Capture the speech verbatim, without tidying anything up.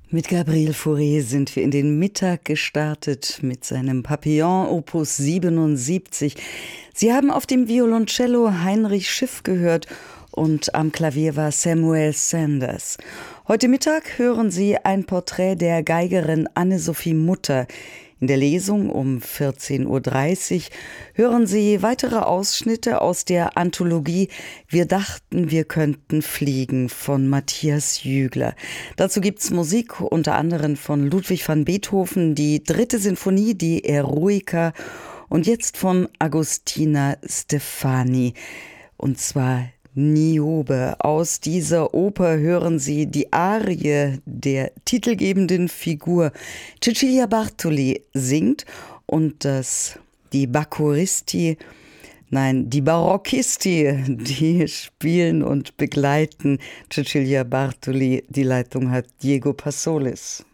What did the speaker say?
Mit Gabriel Fauré sind wir in den Mittag gestartet mit seinem Papillon Opus siebenundsiebzig. Sie haben auf dem Violoncello Heinrich Schiff gehört und am Klavier war Samuel Sanders. Heute Mittag hören Sie ein Porträt der Geigerin Anne-Sophie Mutter. In der Lesung um vierzehn Uhr dreißig hören Sie weitere Ausschnitte aus der Anthologie Wir dachten, wir könnten fliegen von Matthias Jügler. Dazu gibt's Musik unter anderem von Ludwig van Beethoven, die dritte Sinfonie, die Eroica und jetzt von Agostina Stefani. Und zwar Niobe. Aus dieser Oper hören Sie die Arie der titelgebenden Figur. Cecilia Bartoli singt und das, die Bacchoristi, nein, die Barocchisti, die spielen und begleiten Cecilia Bartoli. Die Leitung hat Diego Passolis.